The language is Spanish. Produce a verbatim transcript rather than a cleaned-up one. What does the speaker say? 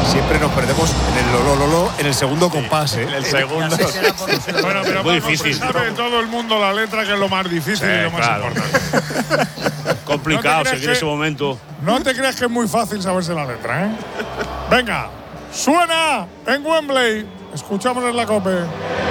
siempre nos perdemos en el lo, lo, lo, lo en el segundo sí, compás, ¿eh? En el segundo. Bueno, pero muy Paco, difícil. sabe todo el mundo la letra, que es lo más difícil sí, y lo más claro. importante. Complicado no seguir que, ese momento. No te creas que es muy fácil saberse la letra, ¿eh? Venga, suena en Wembley. Escuchamos en la COPE.